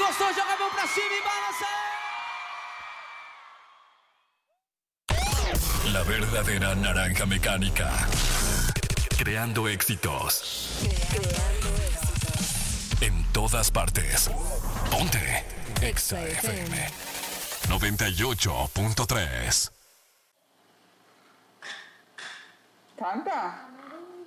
Nós dois jogamos pra cima e balança. La verdadera naranja mecánica. Creando éxitos. En todas partes. Ponte Exa FM 98.3. Canta.